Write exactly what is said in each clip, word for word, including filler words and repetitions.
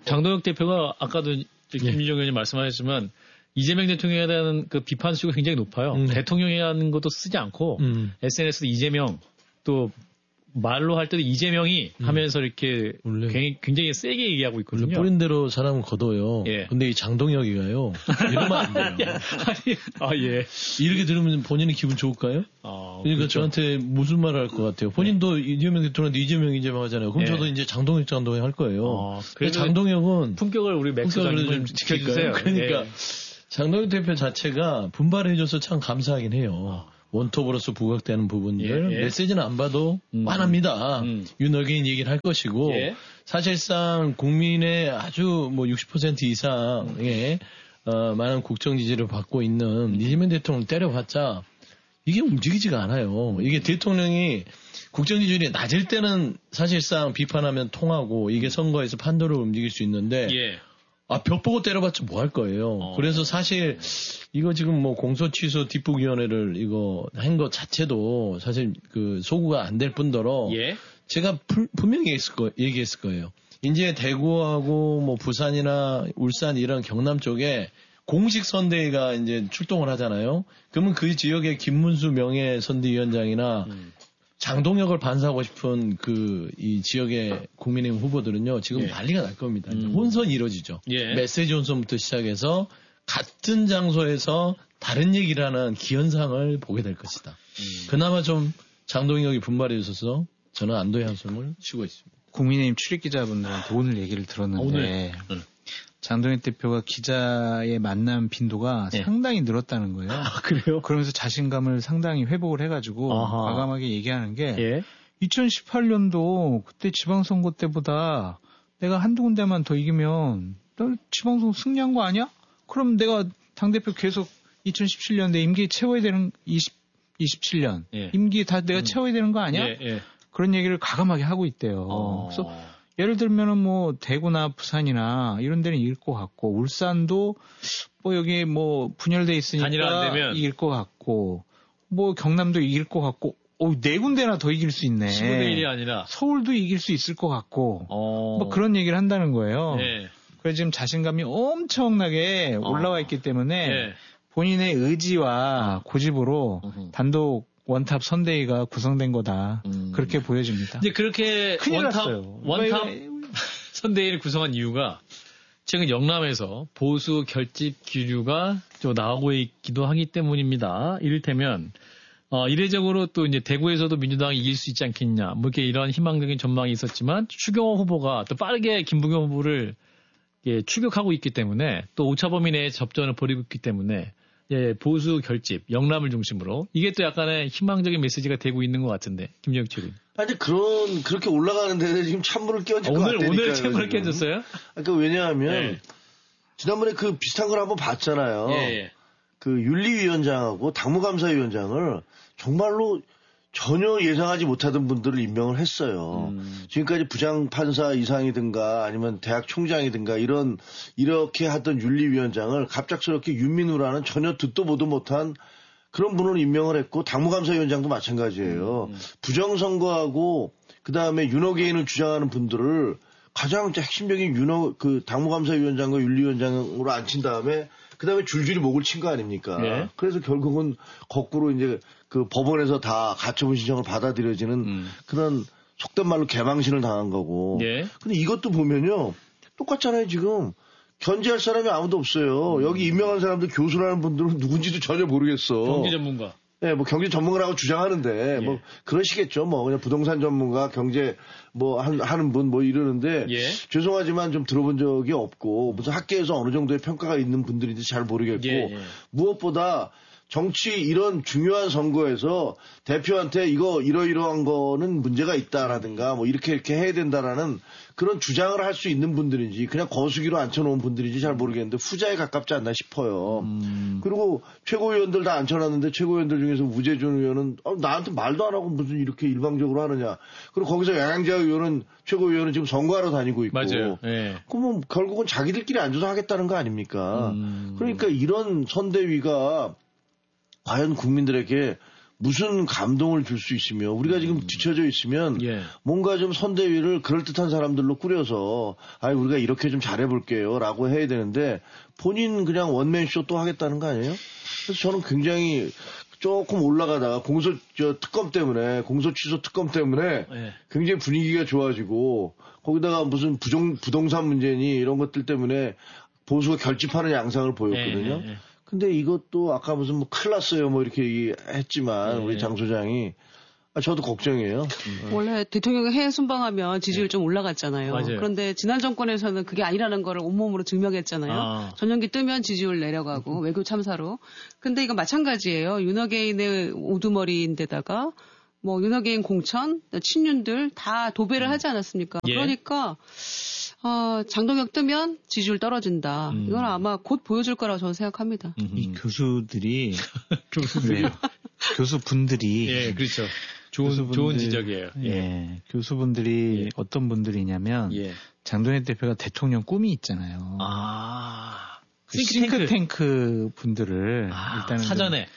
장동혁 대표가 아까도 김민정 의원님 말씀하셨지만 이재명 대통령에 대한 그 비판 수가 굉장히 높아요. 음. 대통령이라는 것도 쓰지 않고 음. 에스엔에스도 이재명 또 말로 할 때도 이재명이 음. 하면서 이렇게 굉장히, 굉장히 세게 얘기하고 있거든요. 뿌린 대로 사람은 걷어요. 예. 근데 이 장동혁이가요. 이러면 안 돼요. 아니, 아, 예. 이렇게 들으면 본인이 기분 좋을까요? 아, 그러니까 그렇죠. 저한테 무슨 말을 할 것 같아요. 본인도 네. 이재명 대통령한테 이재명 이재명 하잖아요. 그럼 예. 저도 이제 장동혁 장동혁 할 거예요. 아, 그래서 장동혁은 품격을 우리 맥스장님 좀 지켜주세요. 그러니까 예. 장동혁 대표 자체가 분발해줘서 참 감사하긴 해요. 원톱으로서 부각되는 부분들 예, 예. 메시지는 안 봐도 음, 완합니다. 음. 윤어게인 얘기를 할 것이고 예. 사실상 국민의 아주 뭐 육십 퍼센트 이상의 어, 많은 국정 지지를 받고 있는 이재명 대통령 때려봤자 이게 움직이지가 않아요. 이게 대통령이 국정 지지율이 낮을 때는 사실상 비판하면 통하고 이게 선거에서 판도를 움직일 수 있는데 예. 아, 벽 보고 때려봤자 뭐 할 거예요. 어. 그래서 사실 이거 지금 뭐 공소 취소 뒷북위원회를 이거 한 것 자체도 사실 그 소구가 안 될 뿐더러 예? 제가 풀, 분명히 얘기했을, 거, 얘기했을 거예요. 이제 대구하고 뭐 부산이나 울산 이런 경남 쪽에 공식 선대위가 이제 출동을 하잖아요. 그러면 그 지역의 김문수 명예 선대위원장이나 음. 장동혁을 반사하고 싶은 그 이 지역의 국민의힘 후보들은요 지금 예. 난리가 날 겁니다. 음. 혼선이 이루어지죠. 예. 메시지 혼선부터 시작해서 같은 장소에서 다른 얘기를 하는 기현상을 보게 될 것이다. 음. 그나마 좀 장동혁이 분발해 주셔서 저는 안도의 한숨을 쉬고 있습니다. 국민의힘 출입기자분들한테 오늘 얘기를 들었는데 오늘. 응. 장동혁 대표가 기자의 만남 빈도가 네. 상당히 늘었다는 거예요. 아, 그래요? 그러면서 자신감을 상당히 회복을 해가지고 아하. 과감하게 얘기하는 게 예? 이천십팔 년도 그때 지방선거 때보다 내가 한두 군데만 더 이기면 너 지방선거 승리한 거 아니야? 그럼 내가 당대표 계속 이천십칠 년 내 임기 채워야 되는 이십, 이십칠 년 예. 임기 다 내가 음. 채워야 되는 거 아니야? 예, 예. 그런 얘기를 과감하게 하고 있대요. 어. 그래서 예를 들면은 뭐 대구나 부산이나 이런 데는 이길 것 같고 울산도 뭐 여기 뭐 분열돼 있으니까 이길 것 같고 뭐 경남도 이길 것 같고 어, 네 군데나 더 이길 수 있네. 십분의 일이 아니라 서울도 이길 수 있을 것 같고 어. 뭐 그런 얘기를 한다는 거예요. 네. 그래서 지금 자신감이 엄청나게 어. 올라와 있기 때문에 네. 본인의 의지와 고집으로 어허. 단독 원탑 선대위가 구성된 거다. 음. 그렇게 보여집니다. 이제 그렇게 원탑, 원탑 선대위를 구성한 이유가 최근 영남에서 보수 결집 기류가 좀 나오고 있기도 하기 때문입니다. 이를테면, 어, 이례적으로 또 이제 대구에서도 민주당이 이길 수 있지 않겠냐. 뭐 이렇게 이런 희망적인 전망이 있었지만 추경호 후보가 또 빠르게 김부겸 후보를 예, 추격하고 있기 때문에 또 오차 범위 내에 접전을 벌이고 있기 때문에 예, 보수 결집, 영남을 중심으로 이게 또 약간의 희망적인 메시지가 되고 있는 것 같은데 김정욱 최고님. 아니 그런 그렇게 올라가는 데는 지금 찬물을 끼얹을 것 오늘 같다니까요. 오늘 찬물을 끼얹었어요? 그러니까 왜냐하면 예. 지난번에 그 비슷한 걸 한번 봤잖아요. 예, 예. 그 윤리위원장하고 당무감사위원장을 정말로 전혀 예상하지 못하던 분들을 임명을 했어요. 음. 지금까지 부장판사 이상이든가 아니면 대학 총장이든가 이런 이렇게 하던 윤리위원장을 갑작스럽게 윤민우라는 전혀 듣도 보도 못한 그런 분을 임명을 했고 당무감사위원장도 마찬가지예요. 음. 부정선거하고 그다음에 윤호개인을 주장하는 분들을 가장 핵심적인 윤호 그 당무감사위원장과 윤리위원장으로 앉힌 다음에 그다음에 줄줄이 목을 친 거 아닙니까? 네. 그래서 결국은 거꾸로 이제 그 법원에서 다 가처분 신청을 받아들여지는 음. 그런 속된 말로 개망신을 당한 거고. 네. 근데 이것도 보면요. 똑같잖아요, 지금. 견제할 사람이 아무도 없어요. 음. 여기 임명한 사람들 교수라는 분들은 누군지도 전혀 모르겠어. 경제 전문가. 예, 네, 뭐 경제 전문가라고 주장하는데, 예. 뭐 그러시겠죠. 뭐 그냥 부동산 전문가, 경제 뭐 한, 하는 분 뭐 이러는데, 예. 죄송하지만 좀 들어본 적이 없고, 무슨 학계에서 어느 정도의 평가가 있는 분들인지 잘 모르겠고, 예, 예. 무엇보다 정치 이런 중요한 선거에서 대표한테 이거 이러이러한 거는 문제가 있다라든가 뭐 이렇게 이렇게 해야 된다라는 그런 주장을 할 수 있는 분들인지 그냥 거수기로 앉혀놓은 분들인지 잘 모르겠는데 후자에 가깝지 않나 싶어요. 음. 그리고 최고위원들 다 앉혀놨는데 최고위원들 중에서 우재준 의원은 어, 나한테 말도 안 하고 무슨 이렇게 일방적으로 하느냐. 그리고 거기서 양양자 의원은 최고위원은 지금 선거하러 다니고 있고. 맞아요. 네. 그러면 결국은 자기들끼리 앉아서 하겠다는 거 아닙니까? 음. 그러니까 이런 선대위가 과연 국민들에게 무슨 감동을 줄 수 있으며 우리가 지금 뒤처져 있으면 예. 뭔가 좀 선대위를 그럴듯한 사람들로 꾸려서 아 우리가 이렇게 좀 잘해볼게요 라고 해야 되는데 본인 그냥 원맨쇼 또 하겠다는 거 아니에요? 그래서 저는 굉장히 조금 올라가다가 공소 저 특검 때문에 공소 취소 특검 때문에 예. 굉장히 분위기가 좋아지고 거기다가 무슨 부정 부동산 문제니 이런 것들 때문에 보수가 결집하는 양상을 보였거든요. 예, 예, 예. 근데 이것도 아까 무슨 뭐 큰일 났어요 뭐 이렇게 얘기했지만 예. 우리 장 소장이 아, 저도 걱정이에요. 음. 원래 대통령이 해외 순방하면 지지율 네. 좀 올라갔잖아요. 맞아요. 그런데 지난 정권에서는 그게 아니라는 거를 온몸으로 증명했잖아요. 아. 전용기 뜨면 지지율 내려가고 외교 참사로. 근데 이거 마찬가지예요. 윤호개인의 우두머리인데다가 뭐 윤호개인 공천, 친윤들 다 도배를 음. 하지 않았습니까? 예. 그러니까 어, 장동혁 뜨면 지지율 떨어진다. 음. 이건 아마 곧 보여줄 거라고 저는 생각합니다. 이 교수들이 교수들이 교수분들이 예, 그렇죠. 좋은 교수분들, 좋은 지적이에요. 예, 예. 교수분들이 예. 어떤 분들이냐면 예. 장동혁 대표가 대통령 꿈이 있잖아요. 아, 그 싱크탱크. 싱크탱크 분들을 아, 일단은 사전에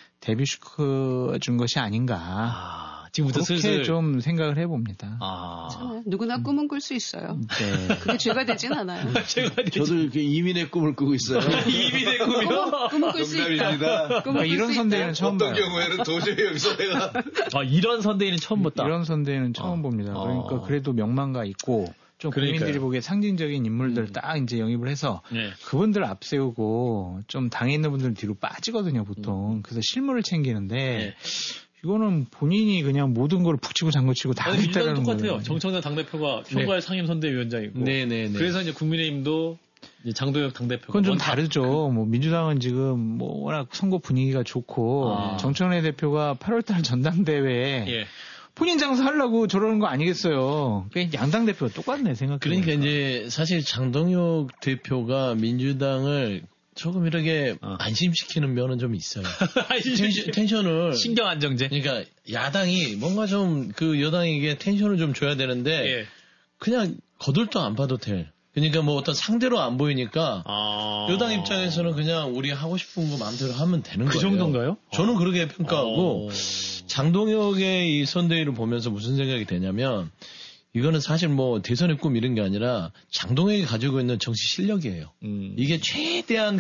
데뷔시켜 준 것이 아닌가. 아. 지금부터 그렇게 슬슬 좀 생각을 해봅니다. 아. 누구나 꿈은 꿀 수 있어요. 네. 그게 죄가 되진 않아요. 죄가 되진... 저도 이렇게 이민의 꿈을 꾸고 있어요. 이민의 꿈이요? 꿈을 꿀 수 있다. 꿈을 이런 선대위는 처음 어떤 봐요. 경우에는 도저히 여기서 내가 아, 이런 선대위는 처음 봤다. 이런 선대위는 처음 아. 봅니다. 그러니까 아. 그래도 명망가 있고 좀 그러니까요. 국민들이 보기에 상징적인 인물들 음. 딱 이제 영입을 해서 네. 그분들 앞세우고 좀 당에 있는 분들은 뒤로 빠지거든요, 보통. 음. 그래서 실물을 챙기는데 네. 이거는 본인이 그냥 모든 걸 푹 치고 장구치고 다 하겠다는 거예요. 똑같아요. 정청래 당대표가 총괄 네. 상임선대위원장이고. 네네네. 그래서 이제 국민의힘도 이제 장동혁 당대표가. 그건 좀 다르죠. 그... 뭐 민주당은 지금 뭐 워낙 선거 분위기가 좋고 아. 정청래 대표가 팔월달 전당대회에 예. 본인 장사하려고 저러는 거 아니겠어요. 양당 대표가 똑같네 생각해. 그러니까 이제 사실 장동혁 대표가 민주당을 조금 이렇게 어. 안심시키는 면은 좀 있어요. 텐션, 텐션을 신경 안정제. 그러니까 야당이 뭔가 좀 그 여당에게 텐션을 좀 줘야 되는데 예. 그냥 거들떠 안 봐도 돼. 그러니까 뭐 어떤 상대로 안 보이니까 아... 여당 입장에서는 그냥 우리 하고 싶은 거 마음대로 하면 되는 그 거예요. 그 정도인가요? 저는 그렇게 평가하고 어... 장동혁의 이 선대위를 보면서 무슨 생각이 되냐면 이거는 사실 뭐 대선의 꿈 이런 게 아니라 장동혁이 가지고 있는 정치 실력이에요. 음. 이게 최대한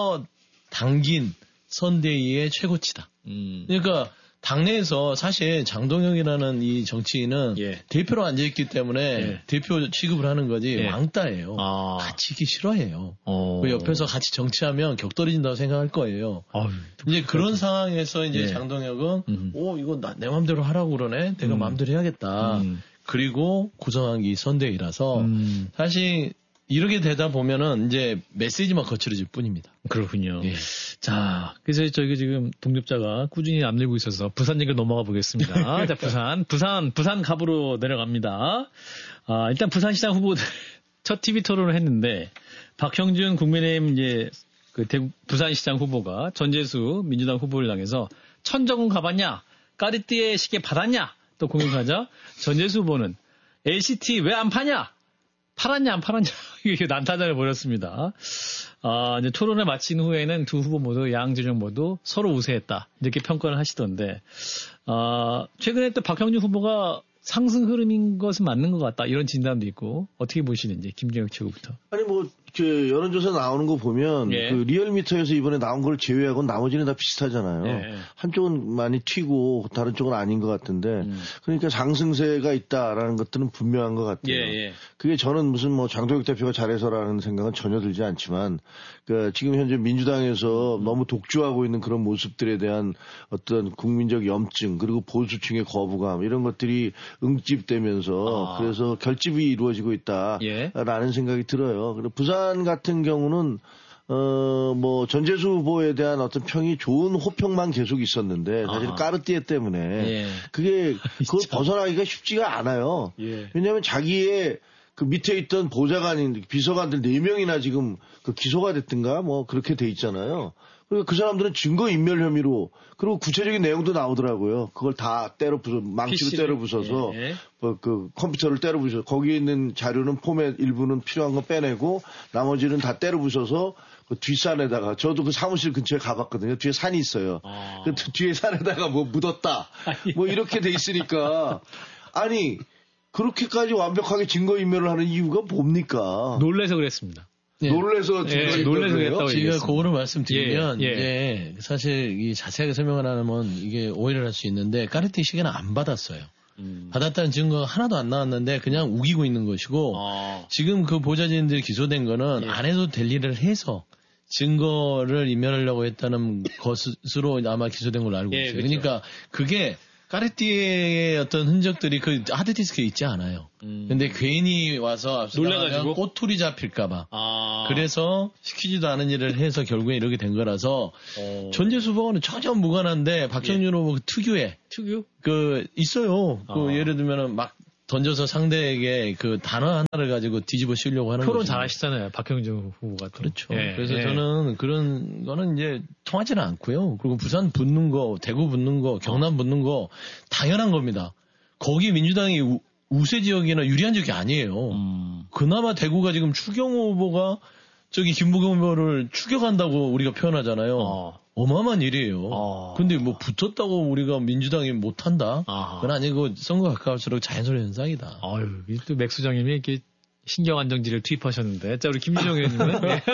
끌어당긴 선대위의 최고치다. 음. 그러니까 당내에서 사실 장동혁이라는 이 정치인은 예. 대표로 앉아있기 때문에 예. 대표 취급을 하는 거지 예. 왕따예요. 아. 같이 있기 싫어해요. 어. 그 옆에서 같이 정치하면 격떨어진다고 생각할 거예요. 아유, 이제 그런 상황에서 이제 예. 장동혁은 음. 오 이거 나, 내 마음대로 하라고 그러네. 내가 음. 마음대로 해야겠다. 음. 그리고 구성한 이 선대위라서 음. 사실 이렇게 되다 보면은 이제 메시지만 거칠어질 뿐입니다. 그렇군요. 예. 자, 그래서 저기 지금 독립자가 꾸준히 남들고 있어서 부산 얘기를 넘어가 보겠습니다. 자, 부산, 부산, 부산 갑으로 내려갑니다. 아, 일단 부산시장 후보들 첫 티비 토론을 했는데 박형준 국민의힘 이제 그 대구 부산시장 후보가 전재수 민주당 후보를 당해서 천정은 가봤냐, 까리띠에 시계 받았냐 또 공격하자 전재수 후보는 엘시티 왜 안 파냐? 팔았냐 안 팔았냐 이게 난타전을 벌였습니다. 아, 이제 토론을 마친 후에는 두 후보 모두 양 진영 모두 서로 우세했다 이렇게 평가를 하시던데 아, 최근에 또 박형준 후보가 상승 흐름인 것은 맞는 것 같다 이런 진단도 있고 어떻게 보시는지 김정혁 최고부터. 아니 뭐 그 여론조사 나오는 거 보면 예. 그 리얼미터에서 이번에 나온 걸 제외하고 나머지는 다 비슷하잖아요. 예. 한쪽은 많이 튀고 다른 쪽은 아닌 것 같은데 음. 그러니까 상승세가 있다라는 것들은 분명한 것 같아요. 예, 예. 그게 저는 무슨 뭐 장동혁 대표가 잘해서라는 생각은 전혀 들지 않지만 그 지금 현재 민주당에서 음. 너무 독주하고 있는 그런 모습들에 대한 어떤 국민적 염증 그리고 보수층의 거부감 이런 것들이 응집되면서 아. 그래서 결집이 이루어지고 있다라는 예. 생각이 들어요. 그리고 부산 같은 경우는 어, 뭐, 전재수 후보에 대한 어떤 평이 좋은 호평만 계속 있었는데, 사실 아하. 까르띠에 때문에, 예. 그게, 그걸 벗어나기가 쉽지가 않아요. 예. 왜냐하면 자기의 그 밑에 있던 보좌관인 비서관들 네 명이나 지금 그 기소가 됐든가 뭐 그렇게 돼 있잖아요. 그러니까 그 사람들은 증거인멸 혐의로 그리고 구체적인 내용도 나오더라고요. 그걸 다 때려 부숴 망치로 피씨를? 때려 부숴서 예. 뭐 그 컴퓨터를 때려 부숴 거기에 있는 자료는 포맷 일부는 필요한 거 빼내고 나머지는 다 때려 부숴서 그 뒷산에다가 저도 그 사무실 근처에 가봤거든요. 뒤에 산이 있어요. 아. 그 뒤에 산에다가 뭐 묻었다 뭐 이렇게 돼 있으니까 아니 그렇게까지 완벽하게 증거인멸을 하는 이유가 뭡니까? 놀래서 그랬습니다. 예. 놀래서 예, 놀래서 그랬다고 제가 그거를 말씀드리면 예, 예. 이제 사실 이 자세하게 설명을 안 하면 이게 오해를 할 수 있는데 까르띠에 시계는 안 받았어요. 음. 받았다는 증거가 하나도 안 나왔는데 그냥 우기고 있는 것이고 아. 지금 그 보좌진들이 기소된 거는 예. 안 해도 될 일을 해서 증거를 인멸하려고 했다는 것으로 아마 기소된 걸로 알고 예, 있어요. 그렇죠. 그러니까 그게 까르띠에의 어떤 흔적들이 그 하드디스크에 있지 않아요. 음. 근데 괜히 와서 놀라가지고 꼬투리 잡힐까봐. 아. 그래서 시키지도 않은 일을 해서 결국에 이렇게 된 거라서 오. 전재수보고는 전혀 무관한데 박정준 후보 예. 특유의 특유 그 있어요. 아. 그 예를 들면은 막 던져서 상대에게 그 단어 하나를 가지고 뒤집어 씌우려고 하는 거죠. 토론 잘하시잖아요. 박형준 후보가. 그렇죠. 예, 그래서 예. 저는 그런 거는 이제 통하지는 않고요. 그리고 부산 붙는 거, 대구 붙는 거, 경남 붙는 거 당연한 겁니다. 거기 민주당이 우, 우세 지역이나 유리한 지역이 아니에요. 음. 그나마 대구가 지금 추경호 후보가 저기 김부겸 후보를 추격한다고 우리가 표현하잖아요. 어. 어마어마한 일이에요. 어. 근데 뭐 붙었다고 우리가 민주당이 못한다? 아하. 그건 아니고 선거 가까울수록 자연스러운 현상이다. 아유, 또 맥수장님이 이렇게 신경 안정지를 투입하셨는데. 자, 우리 김유정 의원님은? 네.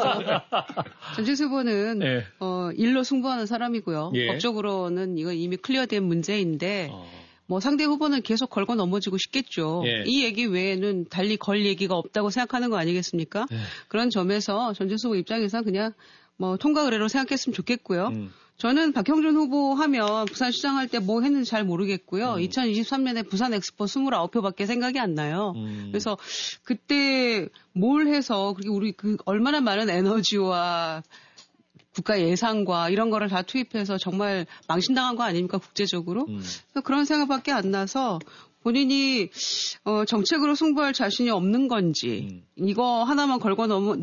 전재수 후보는 네. 어, 일로 승부하는 사람이고요. 예. 법적으로는 이거 이미 클리어된 문제인데 어. 뭐 상대 후보는 계속 걸고 넘어지고 싶겠죠. 예. 이 얘기 외에는 달리 걸 얘기가 없다고 생각하는 거 아니겠습니까? 예. 그런 점에서 전재수 후보 입장에서 그냥 뭐 통과 의례로 생각했으면 좋겠고요. 음. 저는 박형준 후보 하면 부산시장 할 때 뭐 했는지 잘 모르겠고요. 음. 이천이십삼 년에 부산 엑스포 이십구 표밖에 생각이 안 나요. 음. 그래서 그때 뭘 해서 그렇게 우리 그 얼마나 많은 에너지와 국가 예산과 이런 거를 다 투입해서 정말 망신당한 거 아닙니까 국제적으로? 음. 그런 생각밖에 안 나서 본인이 어, 정책으로 승부할 자신이 없는 건지 음. 이거 하나만 걸고 넘어,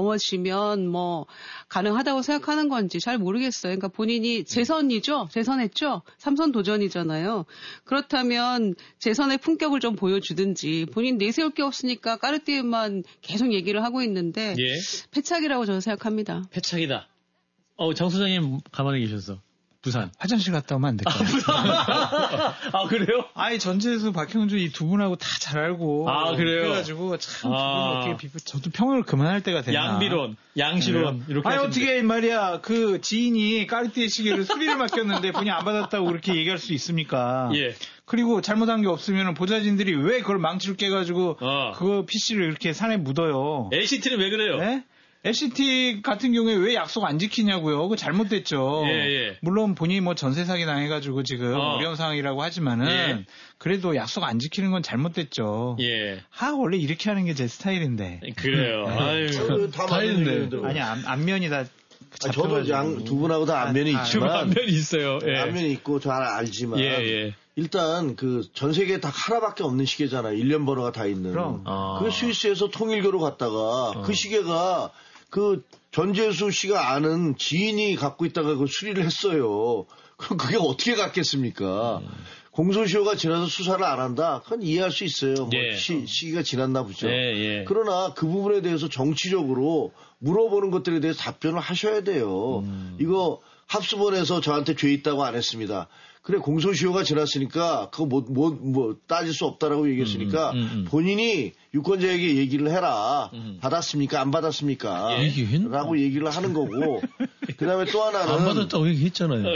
넘어지면 뭐 가능하다고 생각하는 건지 잘 모르겠어요. 그러니까 본인이 재선이죠. 재선했죠. 삼선 도전이잖아요. 그렇다면 재선의 품격을 좀 보여주든지 본인 내세울 게 없으니까 까르띠에만 계속 얘기를 하고 있는데 예. 패착이라고 저는 생각합니다. 패착이다. 어, 정 소장님 가만히 계셔서. 부산. 화장실 갔다 오면 안 될까요? 아, 아, 그래요? 아니, 전재수, 박형준 이 두 분하고 다 잘 알고. 아, 그래요? 그래가지고 참, 아. 어떻게 비교, 저도 평을 그만할 때가 됐나. 양비론, 양시론, 네. 이렇게. 아니, 어떻게 말이야, 그 지인이 까르띠에 시계를 수리를 맡겼는데 본인이 안 받았다고 그렇게 얘기할 수 있습니까? 예. 그리고 잘못한 게 없으면 보좌진들이 왜 그걸 망치를 깨가지고 어. 그 피씨를 이렇게 산에 묻어요. 엘시티는 왜 그래요? 네? 엘시티 같은 경우에 왜 약속 안 지키냐고요. 그거 잘못됐죠. 예, 예. 물론 본인이 뭐 전세 사기 당해가지고 지금 어. 어려운 상황이라고 하지만은 예. 그래도 약속 안 지키는 건 잘못됐죠. 예. 하 원래 이렇게 하는 게 제 스타일인데. 그래요. 네. 아유, 다 스타일인데. 아니 안, 안면이 다. 아, 저도 양 두 분하고 다 안면이 아, 있지만. 안면이 있어요. 예. 안면이 있고 잘 알지만. 예, 예. 일단 그 전 세계에 다 하나밖에 없는 시계잖아요. 일 년 번호가 다 있는. 그럼. 아. 그 스위스에서 통일교로 갔다가 어. 그 시계가 그 전재수 씨가 아는 지인이 갖고 있다가 그 수리를 했어요. 그럼 그게 어떻게 갔겠습니까? 음. 공소시효가 지나서 수사를 안 한다? 그건 이해할 수 있어요. 뭐 예. 시, 시기가 지났나 보죠. 예, 예. 그러나 그 부분에 대해서 정치적으로 물어보는 것들에 대해서 답변을 하셔야 돼요. 음. 이거 합수본에서 저한테 죄 있다고 안 했습니다. 그래 공소시효가 지났으니까 그거 뭐, 뭐, 뭐 따질 수 없다라고 얘기했으니까 음, 음, 음. 본인이 유권자에게 얘기를 해라. 음. 받았습니까? 안 받았습니까? 예. 라고 얘기를 하는 거고 그 다음에 또 하나는 안 받았다고 얘기했잖아요.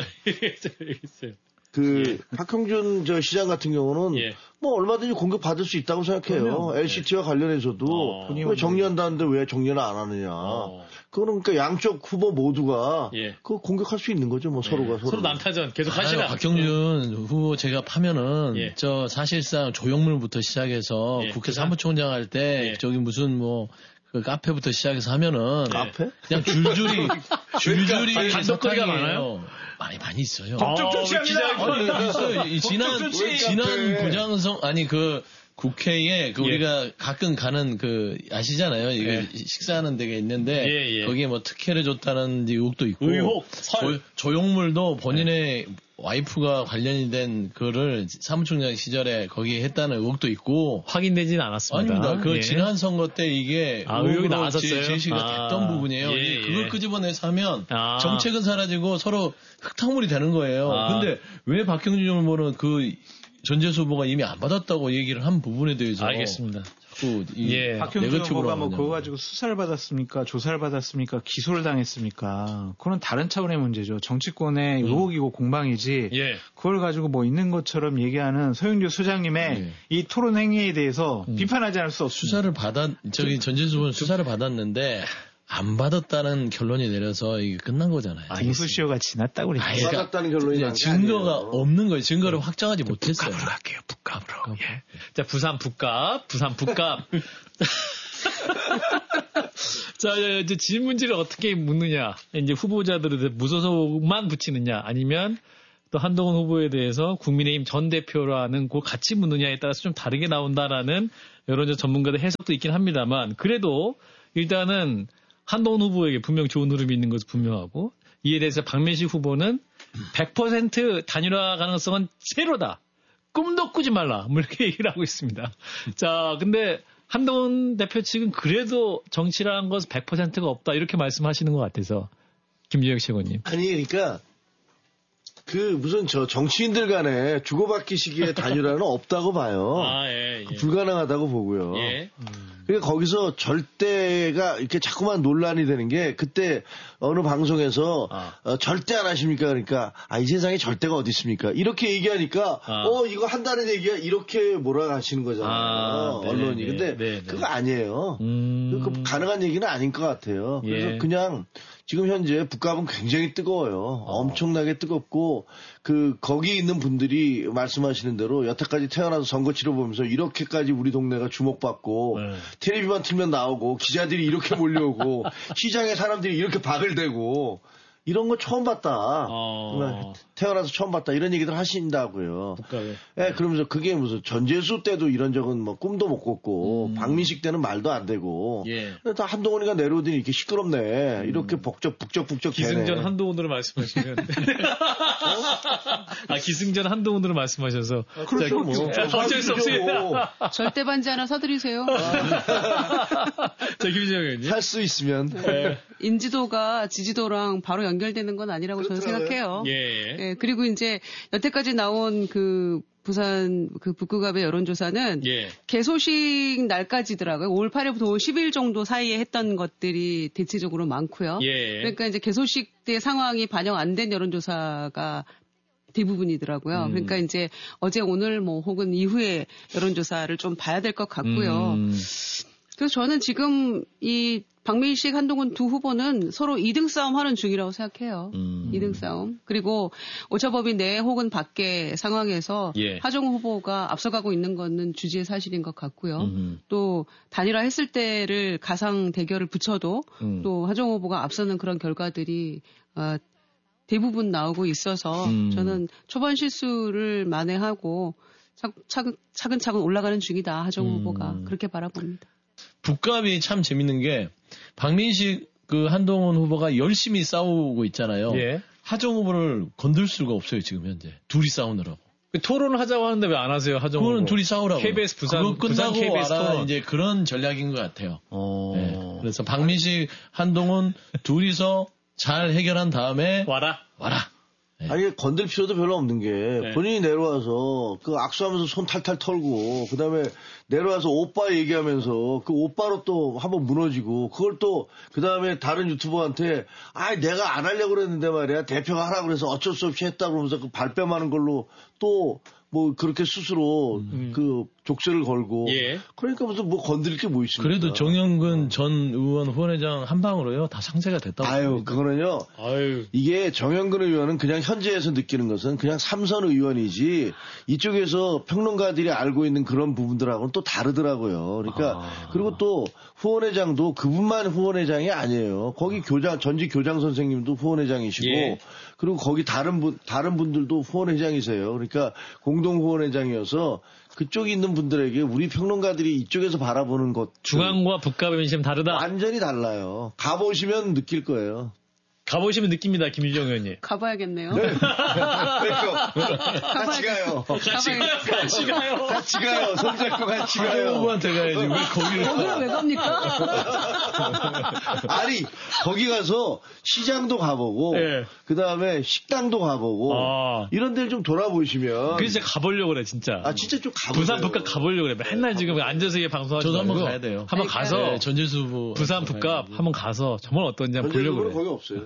그 예. 박형준 저 시장 같은 경우는 예. 뭐 얼마든지 공격 받을 수 있다고 생각해요. 그러면, 엘시티와 예. 관련해서도 어, 왜 정리한다는데 왜 정리를 안 하느냐. 어. 그거는 그러니까 양쪽 후보 모두가 예. 그 공격할 수 있는 거죠. 뭐 예. 서로가 서로. 서로 남타전 계속 하시라. 박형준 예. 후보 제가 파면은 예. 저 사실상 조형물부터 시작해서 예. 국회 사무총장 할 때 저기 무슨 뭐 그 카페부터 시작해서 하면은 카페? 그냥 줄줄이 줄줄이 그러니까 단속거리가 많아요. 많이 많이 있어요. 법적 조치합니다. 있어요. 지난 지난 부장성 아니 그 국회에 그 예. 우리가 가끔 가는 그 아시잖아요. 이게 예. 식사하는 데가 있는데 예, 예. 거기에 뭐 특혜를 줬다는 의혹도 있고 의혹, 설. 조, 조용물도 본인의 네. 와이프가 관련이 된 그거를 사무총장 시절에 거기에 했다는 의혹도 있고 확인되진 않았습니다. 아닙니다. 그 예. 지난 선거 때 이게 아, 의혹이 나왔었어요. 제시가 아, 됐던 부분이에요. 예, 그걸 예. 끄집어내서 하면 아. 정책은 사라지고 서로 흙탕물이 되는 거예요. 아. 근데 왜 박형준 후보는 그 전재수 후보가 이미 안 받았다고 얘기를 한 부분에 대해서 알겠습니다. 자꾸 이 예. 박형준 후보가 뭐 그거 가지고 수사를 받았습니까? 조사를 받았습니까? 기소를 당했습니까? 그건 다른 차원의 문제죠. 정치권의 음. 의혹이고 공방이지. 예. 그걸 가지고 뭐 있는 것처럼 얘기하는 서영교 소장님의 예. 이 토론 행위에 대해서 음. 비판하지 않을 수 없습니다. 수사를 받았 저기 전재수 후보는 수사를 받았는데 안 받았다는 결론이 내려서 이게 끝난 거잖아요. 공소시효가 지났다고 그랬죠. 안 받았다는 결론이 증거가 없는 거예요. 증거를 네. 확정하지 못했어요. 북값으로 갈게요. 북값으로. 예. 자, 부산 북값, 부산 북값. 자, 이제 질문지를 어떻게 묻느냐. 이제 후보자들한테 무소속만 붙이느냐. 아니면 또 한동훈 후보에 대해서 국민의힘 전 대표라는 걸 같이 묻느냐에 따라서 좀 다르게 나온다라는 여러 전문가들 해석도 있긴 합니다만 그래도 일단은 한동훈 후보에게 분명 좋은 흐름이 있는 것은 분명하고 이에 대해서 박민식 후보는 백 퍼센트 단일화 가능성은 제로다. 꿈도 꾸지 말라. 뭐 이렇게 얘기를 하고 있습니다. 자, 근데 한동훈 대표 측은 그래도 정치라는 것은 백 퍼센트가 없다. 이렇게 말씀하시는 것 같아서 김주혁 최고님. 아니 그러니까 그 무슨 저 정치인들 간에 주고받기 시기에 단일화는 없다고 봐요. 아, 예, 예. 불가능하다고 보고요. 예. 음. 그러니까 거기서 절대가 이렇게 자꾸만 논란이 되는 게 그때 어느 방송에서 아. 어, 절대 안 하십니까? 그러니까 아, 이 세상에 절대가 어디 있습니까? 이렇게 얘기하니까 아. 어 이거 한다는 얘기야 이렇게 몰아가시는 거잖아요. 아, 언론이. 근데 네네. 그거 아니에요. 음. 그 가능한 얘기는 아닌 것 같아요. 그래서 예. 그냥 지금 현재 북값은 굉장히 뜨거워요. 어. 엄청나게 뜨겁고 그 거기 있는 분들이 말씀하시는 대로 여태까지 태어나서 선거 치러보면서 이렇게까지 우리 동네가 주목받고 네. 텔레비만 틀면 나오고 기자들이 이렇게 몰려오고 시장에 사람들이 이렇게 박을 대고 이런 거 처음 봤다. 어. 태어나서 처음 봤다. 이런 얘기들 하신다고요. 북값에. 네, 그러면서 그게 무슨 전재수 때도 이런 적은 뭐 꿈도 못 꿨고 음. 박민식 때는 말도 안 되고. 예. 근데 다 한동훈이가 내려오더니 이렇게 시끄럽네. 음. 이렇게 복적 북적북적 기승전 되네. 한동훈으로 말씀하시면. 아, 기승전 한동훈으로 말씀하셔서. 아, 그렇죠. 뭐. 어쩔 수 없습니다. 절대 반지 하나 사드리세요. 자, 김지영 의원님. 할 수 있으면. 네. 인지도가 지지도랑 바로 연결되는 건 아니라고 저는 생각해요. 예. 예, 그리고 이제 여태까지 나온 그 부산 그 북구갑의 여론조사는 예. 개소식 날까지더라고요. 오월 팔일부터 오월 십일 정도 사이에 했던 것들이 대체적으로 많고요. 예. 그러니까 이제 개소식 때 상황이 반영 안 된 여론조사가 대부분이더라고요. 음. 그러니까 이제 어제 오늘 뭐 혹은 이후에 여론조사를 좀 봐야 될 것 같고요. 음. 그래서 저는 지금 이 박민식, 한동훈 두 후보는 서로 이 등 싸움 하는 중이라고 생각해요. 음. 이 등 싸움. 그리고 오차범위 내 혹은 밖의 상황에서 예. 하정우 후보가 앞서가고 있는 것은 주지의 사실인 것 같고요. 음. 또 단일화 했을 때를 가상 대결을 붙여도 음. 또 하정우 후보가 앞서는 그런 결과들이 어, 대부분 나오고 있어서 음. 저는 초반 실수를 만회하고 차근, 차근차근 올라가는 중이다. 하정우 음. 후보가 그렇게 바라봅니다. 북갑이 참 재밌는 게 박민식 그 한동훈 후보가 열심히 싸우고 있잖아요. 예. 하정 후보를 건들 수가 없어요 지금 현재 둘이 싸우느라고. 토론을 하자고 하는데 왜 안 하세요 하정 후보? 그거는 둘이 싸우라고. 케이비에스 부산 그거 끝나고 부산 케이비에스 와라 토론. 이제 그런 전략인 것 같아요. 어... 네. 그래서 박민식 한동훈 둘이서 잘 해결한 다음에 와라 와라. 네. 아니 건들 필요도 별로 없는 게 네. 본인이 내려와서 그 악수하면서 손 탈탈 털고 그다음에 내려와서 오빠 얘기하면서 그 오빠로 또 한번 무너지고 그걸 또 그다음에 다른 유튜버한테 아 내가 안 하려고 그랬는데 말이야 대표가 하라고 그래서 어쩔 수 없이 했다 그러면서 그 발뺌하는 걸로 또 뭐 그렇게 스스로 음. 그 족쇄를 걸고 예. 그러니까 무슨 뭐 건드릴 게 뭐 있습니까? 그래도 정영근 전 의원 후원회장 한 방으로요 다 상쇄가 됐다고. 아유 합니다. 그거는요. 아유. 이게 정영근 의원은 그냥 현재에서 느끼는 것은 그냥 삼선 의원이지 이쪽에서 평론가들이 알고 있는 그런 부분들하고는 또 다르더라고요. 그러니까 아. 그리고 또 후원회장도 그분만 후원회장이 아니에요. 거기 교장, 전직 교장 선생님도 후원회장이시고, 예. 그리고 거기 다른 분, 다른 분들도 후원회장이세요. 그러니까 공동 후원회장이어서 그쪽에 있는 분들에게 우리 평론가들이 이쪽에서 바라보는 것. 중앙과 북갑의 민심은 다르다. 완전히 달라요. 가보시면 느낄 거예요. 가보시면 느낍니다, 김유정 의원님. 가봐야겠네요. 네. 같이 가요. 같이 가요. 같이 가요. 같이 가요. 손잡고 같이 가요. 후보한테 가야지. 왜 거기를 거기를 왜 갑니까? 아니, 거기 가서 시장도 가보고, 네. 그 다음에 식당도 가보고, 아. 이런 데를 좀 돌아보시면. 그래서 진짜 가보려고 그래, 진짜. 아, 진짜 좀 가보세요. 부산 북값 가보려고 그래. 맨날 지금 앉아서 이게 방송하지 저도 한번 가야 돼요. 한번 가서. 네, 전진수 후보. 부산 북값 한번 가서 정말 어떤지 한번 보려고 그래. 거기 없어요.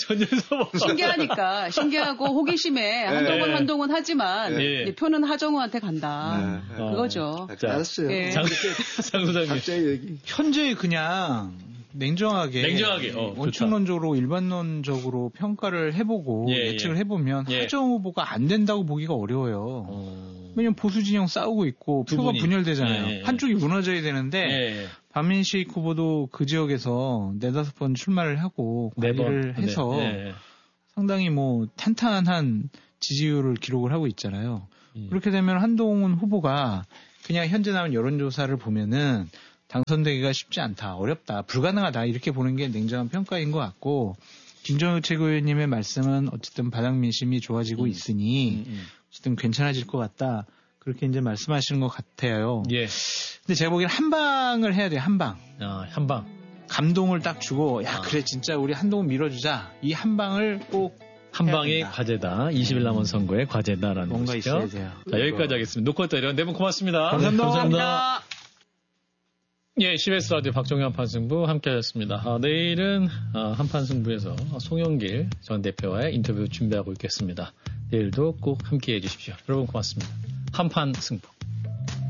신기하니까 신기하고 호기심에 한동훈 네. 한동훈 하지만 네. 표는 하정우한테 간다. 네. 그거죠. 자, 알았어요. 네. 장, 장 소장님. 현재 그냥 냉정하게, 냉정하게 어, 원칙론적으로 일반론적으로 평가를 해보고 예, 예측을 해보면 예. 하정우 후보가 안 된다고 보기가 어려워요. 어... 왜냐면 보수 진영 싸우고 있고 표가 분이. 분열되잖아요. 예, 예. 한쪽이 무너져야 되는데 예, 예. 박민식 후보도 그 지역에서 네다섯 번 출마를 하고 관리를 네 해서 네, 네. 상당히 뭐 탄탄한 지지율을 기록을 하고 있잖아요. 음. 그렇게 되면 한동훈 후보가 그냥 현재 나온 여론조사를 보면은 당선되기가 쉽지 않다, 어렵다, 불가능하다 이렇게 보는 게 냉정한 평가인 것 같고 김정우 최고위원님의 말씀은 어쨌든 바닥 민심이 좋아지고 음. 있으니 음, 음. 어쨌든 괜찮아질 것 같다. 그렇게 이제 말씀하시는 것 같아요. 예. 근데 제가 보기엔 한 방을 해야 돼요, 한 방. 아, 한 방. 감동을 딱 주고, 야, 아. 그래, 진짜 우리 한동훈 밀어주자. 이 한 방을 꼭. 한 방의 된다. 과제다. 이십 일 남은 선거의 과제다라는 뭔가 것이죠. 있어야 돼요. 자, 여기까지 하겠습니다. 놓고 이런 네 분 고맙습니다. 감사합니다. 네, 감사합니다. 예, 씨비에스 라디오 박종현 한판승부 함께 하셨습니다. 아, 내일은 아, 한판승부에서 송영길 전 대표와의 인터뷰 준비하고 있겠습니다. 내일도 꼭 함께 해주십시오. 여러분 고맙습니다. 한판승부.